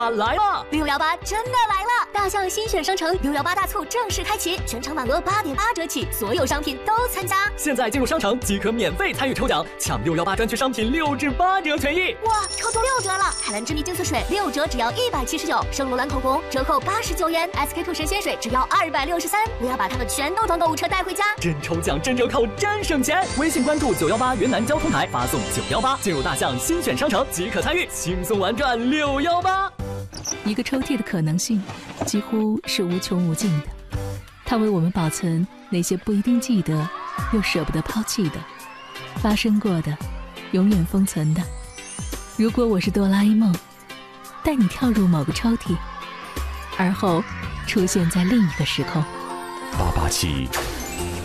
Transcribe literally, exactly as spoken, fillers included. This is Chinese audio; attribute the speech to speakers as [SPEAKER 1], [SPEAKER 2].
[SPEAKER 1] 来了！
[SPEAKER 2] 六幺八真的来了！大象新选商城六幺八大促正式开启，全场满额八点八折起，所有商品都参加。
[SPEAKER 1] 现在进入商城即可免费参与抽奖，抢六幺八专区商品六至八折权益！
[SPEAKER 2] 哇，超多六折了！海蓝之谜净色水六折只要一百七十九，圣罗兰口红折扣八十九元 ，S K two 神仙水只要二百六十三。不要把它们全都装购物车带回家，
[SPEAKER 1] 真抽奖真折扣真省钱！微信关注九幺八云南交通台，发送九幺八进入大象新选商城即可参与，轻松玩转六幺八。
[SPEAKER 3] 一个抽屉的可能性几乎是无穷无尽的，它为我们保存那些不一定记得又舍不得抛弃的，发生过的，永远封存的。如果我是哆啦 A 梦，带你跳入某个抽屉，而后出现在另一个时空。
[SPEAKER 4] 八八七